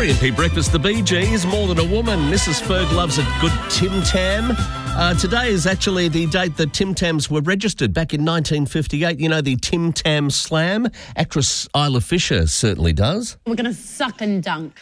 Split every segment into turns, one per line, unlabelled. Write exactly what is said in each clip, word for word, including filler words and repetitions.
three M P Breakfast, the Bee Gees, More Than a Woman. Missus Ferg loves a good Tim Tam. Uh, today is actually the date that Tim Tams were registered back in nineteen fifty-eight. You know, the Tim Tam Slam. Actress Isla Fisher certainly does.
We're going to suck and dunk.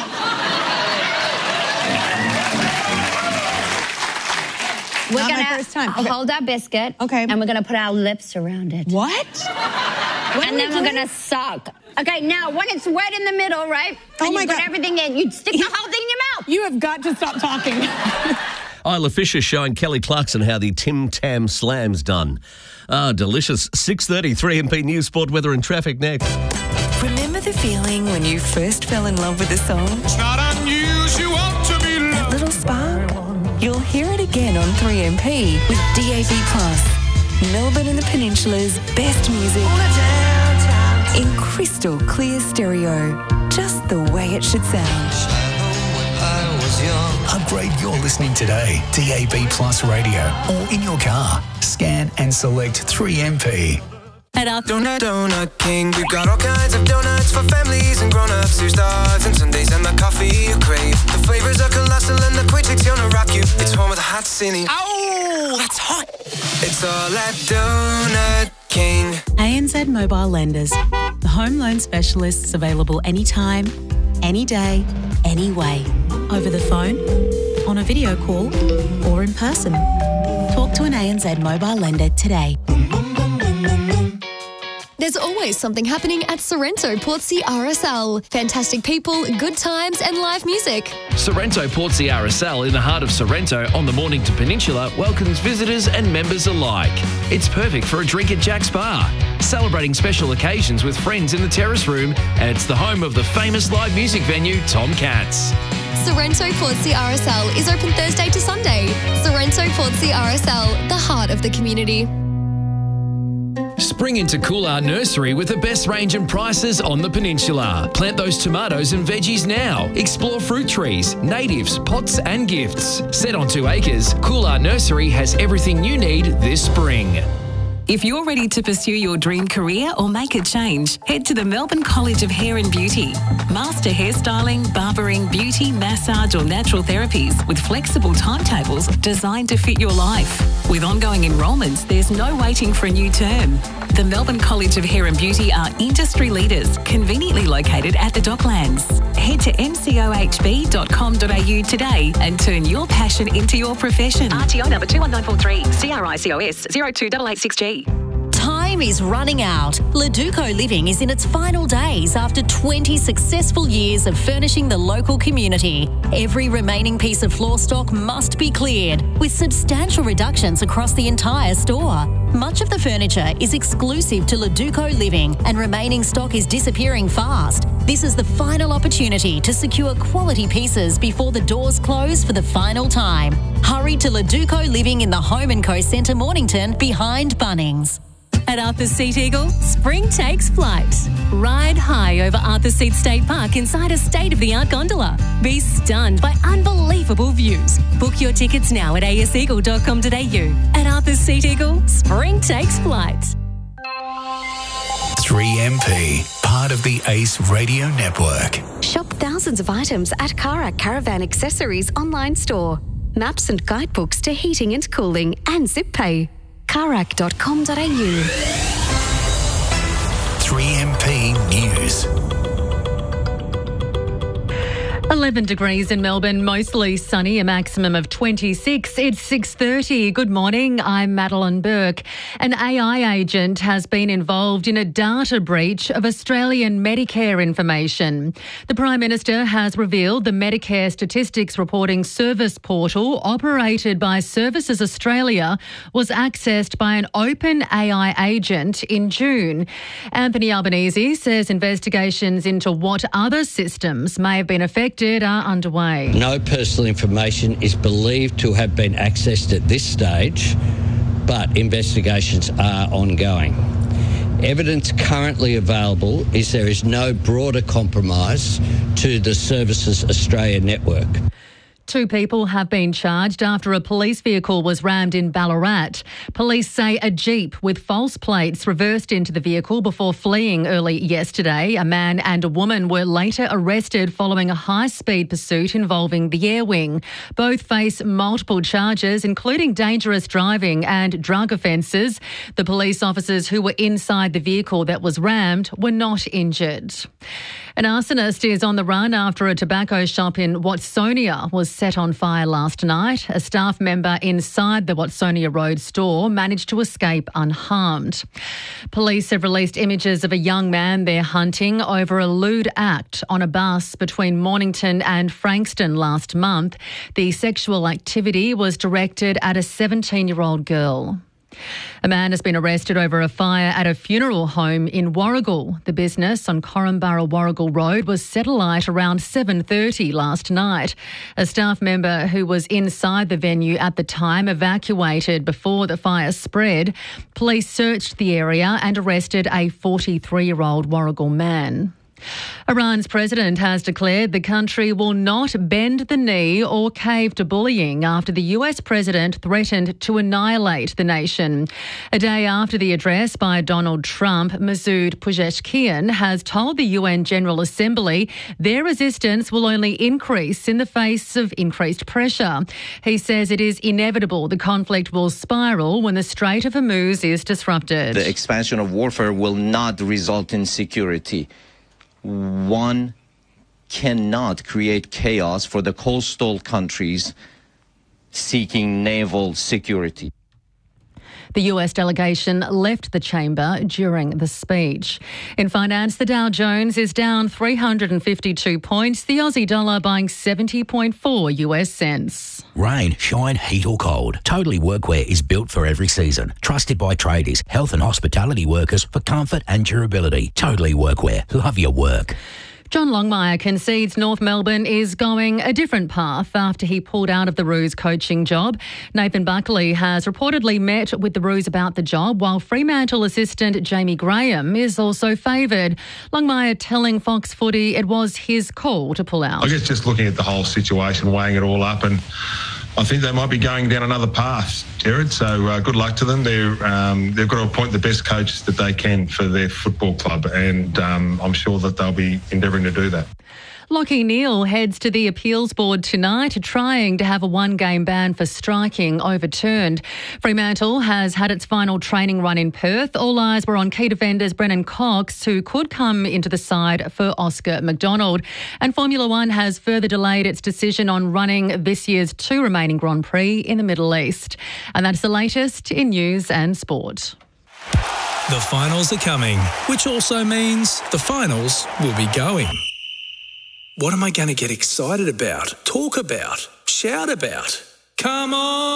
We're
Not
going
my first time.
to
Okay.
hold our biscuit.
Okay.
And we're going to put our lips around it.
What? What
And
are
then
we
we're
doing?
going to suck. Okay, now, when it's wet in the middle, right?
Oh
and
my
you put
God.
everything in, you stick the whole thing in your mouth.
You have got to stop talking.
Isla Fisher showing Kelly Clarkson how the Tim Tam Slam's done. Ah, delicious. six thirty, three M P News, Sport, Weather and Traffic next.
Remember the feeling when you first fell in love with a song?
It's not unusual to be
That
loved.
little spark? You'll hear it again on three M P with D A B plus. Melbourne and the Peninsula's best music in crystal clear stereo. Just the way it should sound.
Upgrade your listening today. D A B Plus Radio or in your car. Scan and select three M P.
At our
Donut, Donut King. We've got all kinds of donuts for families and grown-ups who starve. And Sundays and the coffee you crave. The flavours are colossal and the quick gonna rock you. It's home with a hot cine. Ow, that's hot. It's all at Donut King.
A N Z Mobile Lenders. The home loan specialists available anytime, any day, any way. Over the phone, on a video call, or in person. Talk to an A N Z Mobile Lender today.
There's always something happening at Sorrento Portsea R S L. Fantastic people, good times and live music.
Sorrento Portsea R S L in the heart of Sorrento on the Mornington Peninsula welcomes visitors and members alike. It's perfect for a drink at Jack's Bar, celebrating special occasions with friends in the terrace room, and it's the home of the famous live music venue Tom Katz.
Sorrento Portsea R S L is open Thursday to Sunday. Sorrento Portsea R S L, the heart of the community.
Spring into Coolar Nursery with the best range and prices on the peninsula. Plant those tomatoes and veggies now. Explore fruit trees, natives, pots and gifts. Set on two acres, Coolar Nursery has everything you need this spring.
If you're ready to pursue your dream career or make a change, head to the Melbourne College of Hair and Beauty. Master hairstyling, barbering, beauty, massage or natural therapies with flexible timetables designed to fit your life. With ongoing enrolments, there's no waiting for a new term. The Melbourne College of Hair and Beauty are industry leaders, conveniently located at the Docklands. Head to m c o h b dot com dot a u today and turn your passion into your profession. R T O number two one nine four three, C R I C O S zero two eight eight six G.
Time is running out. Leduco Living is in its final days after twenty successful years of furnishing the local community. Every remaining piece of floor stock must be cleared, with substantial reductions across the entire store. Much of the furniture is exclusive to Leduco Living and remaining stock is disappearing fast. This is the final opportunity to secure quality pieces before the doors close for the final time. Hurry to Leduco Living in the Home and Co Centre Mornington behind Bunnings.
At Arthur Seat Eagle, spring takes flight. Ride high over Arthur Seat State Park inside a state-of-the-art gondola. Be stunned by unbelievable views. Book your tickets now at a s eagle dot com dot a u. At Arthur Seat Eagle, spring takes flight.
three M P, part of the Ace Radio Network.
Shop thousands of items at Karak Caravan Accessories online store. Maps and guidebooks to heating and cooling and ZipPay. karak dot com dot a u.
three M P News.
eleven degrees in Melbourne, mostly sunny, a maximum of twenty-six. It's six thirty. Good morning, I'm Madeline Burke. An A I agent has been involved in a data breach of Australian Medicare information. The Prime Minister has revealed the Medicare Statistics Reporting Service portal operated by Services Australia was accessed by an open A I agent in June. Anthony Albanese says investigations into what other systems may have been affected are underway.
No personal information is believed to have been accessed at this stage, but investigations are ongoing. Evidence currently available is there is no broader compromise to the Services Australia network.
Two people have been charged after a police vehicle was rammed in Ballarat. Police say a Jeep with false plates reversed into the vehicle before fleeing early yesterday. A man and a woman were later arrested following a high-speed pursuit involving the Air Wing. Both face multiple charges, including dangerous driving and drug offences. The police officers who were inside the vehicle that was rammed were not injured. An arsonist is on the run after a tobacco shop in Watsonia was set on fire last night. A staff member inside the Watsonia Road store managed to escape unharmed. Police have released images of a young man they're hunting over a lewd act on a bus between Mornington and Frankston last month. The sexual activity was directed at a seventeen-year-old girl. A man has been arrested over a fire at a funeral home in Warragul. The business on Corumburra-Warragul Road was set alight around seven thirty last night. A staff member who was inside the venue at the time evacuated before the fire spread. Police searched the area and arrested a forty-three-year-old Warragul man. Iran's president has declared the country will not bend the knee or cave to bullying after the U S president threatened to annihilate the nation. A day after the address by Donald Trump, Masoud Pezeshkian has told the U N General Assembly their resistance will only increase in the face of increased pressure. He says it is inevitable the conflict will spiral when the Strait of Hormuz is disrupted.
The expansion of warfare will not result in security. One cannot create chaos for the coastal countries seeking naval security.
The U S delegation left the chamber during the speech. In finance, the Dow Jones is down three hundred fifty-two points, the Aussie dollar buying seventy point four U S cents.
Rain, shine, heat or cold, Totally Workwear is built for every season. Trusted by tradies, health and hospitality workers for comfort and durability. Totally Workwear. Love your work.
John Longmire concedes North Melbourne is going a different path after he pulled out of the Roos coaching job. Nathan Buckley has reportedly met with the Roos about the job, while Fremantle assistant Jamie Graham is also favoured. Longmire telling Fox Footy it was his call to pull out.
I guess just looking at the whole situation, weighing it all up, and I think they might be going down another path, Jared. So uh, good luck to them. They're, um, they've got to appoint the best coaches that they can for their football club, and um, I'm sure that they'll be endeavouring to do that.
Lachie Neale heads to the appeals board tonight, trying to have a one-game ban for striking overturned. Fremantle has had its final training run in Perth. All eyes were on key defenders Brennan Cox, who could come into the side for Oscar McDonald. And Formula One has further delayed its decision on running this year's two remaining Grand Prix in the Middle East. And that's the latest in news and sport.
The finals are coming, which also means the finals will be going. What am I going to get excited about, talk about, shout about? Come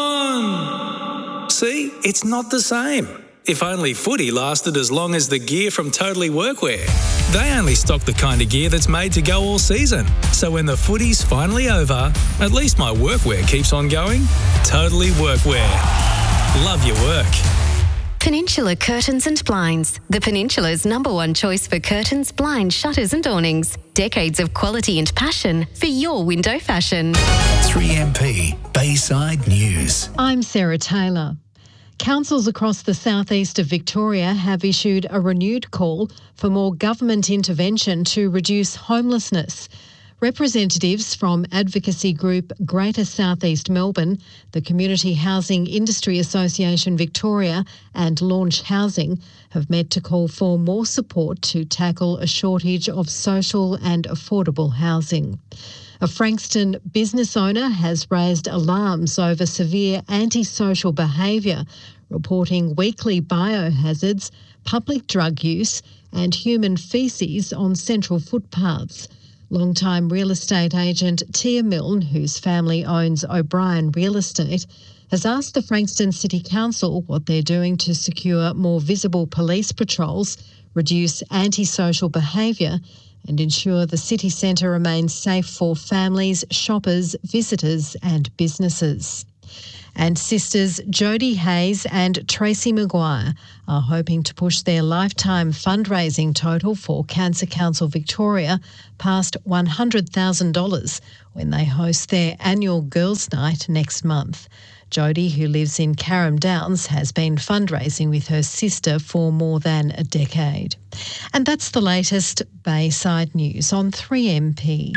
on! See, it's not the same. If only footy lasted as long as the gear from Totally Workwear. They only stock the kind of gear that's made to go all season. So when the footy's finally over, at least my workwear keeps on going. Totally Workwear. Love your work.
Peninsula Curtains and Blinds, the Peninsula's number one choice for curtains, blinds, shutters and awnings. Decades of quality and passion for your window fashion.
three M P Bayside News.
I'm Sarah Taylor. Councils across the southeast of Victoria have issued a renewed call for more government intervention to reduce homelessness. Representatives from advocacy group Greater South East Melbourne, the Community Housing Industry Association Victoria and Launch Housing have met to call for more support to tackle a shortage of social and affordable housing. A Frankston business owner has raised alarms over severe antisocial behaviour, reporting weekly biohazards, public drug use and human faeces on central footpaths. Longtime real estate agent Tia Milne, whose family owns O'Brien Real Estate, has asked the Frankston City Council what they're doing to secure more visible police patrols, reduce antisocial behaviour and ensure the city centre remains safe for families, shoppers, visitors and businesses. And sisters Jodie Hayes and Tracy Maguire are hoping to push their lifetime fundraising total for Cancer Council Victoria past one hundred thousand dollars when they host their annual Girls' Night next month. Jodie, who lives in Carrum Downs, has been fundraising with her sister for more than a decade. And that's the latest Bayside news on three M P.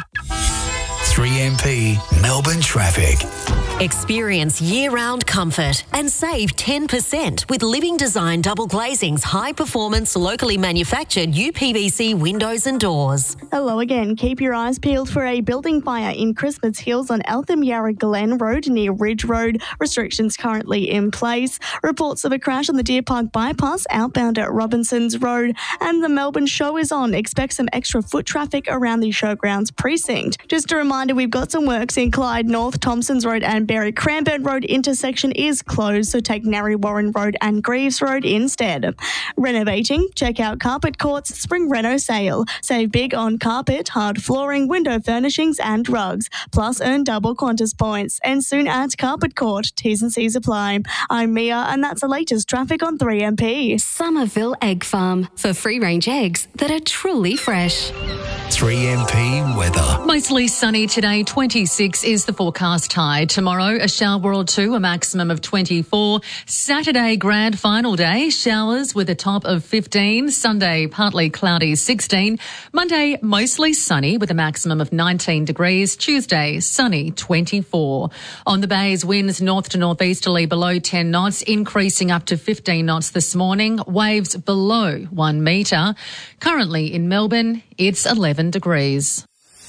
three M P Melbourne traffic.
Experience year-round comfort and save ten percent with Living Design Double Glazing's high-performance, locally manufactured U P V C windows and doors.
Hello again. Keep your eyes peeled for a building fire in Christmas Hills on Eltham Yarra Glen Road near Ridge Road. Restrictions currently in place. Reports of a crash on the Deer Park bypass outbound at Robinson's Road. And the Melbourne show is on. Expect some extra foot traffic around the showgrounds precinct. Just a reminder, we've got some works in Clyde North, Thompsons Road and Berry Cranbourne Road intersection is closed, so take Narry Warren Road and Greaves Road instead. Renovating? Check out Carpet Court's Spring Reno sale. Save big on carpet, hard flooring, window furnishings and rugs. Plus earn double Qantas points. And soon at Carpet Court. T's and C's apply. I'm Mia and that's the latest traffic on three M P.
Somerville Egg Farm for free-range eggs that are truly fresh.
three M P weather.
Mostly sunny today, twenty-six is the forecast high. Tomorrow, a shower or two, a maximum of twenty-four. Saturday, grand final day, showers with a top of fifteen. Sunday, partly cloudy, sixteen. Monday, mostly sunny with a maximum of nineteen degrees. Tuesday, sunny, twenty-four. On the bays, winds north to northeasterly below ten knots, increasing up to fifteen knots this morning. Waves below one metre. Currently in Melbourne, it's eleven degrees.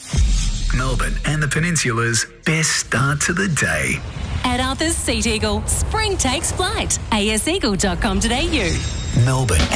Melbourne and the Peninsula's best start to the day.
At Arthur's Seat Eagle, spring takes flight. a s eagle dot com dot a u.
Melbourne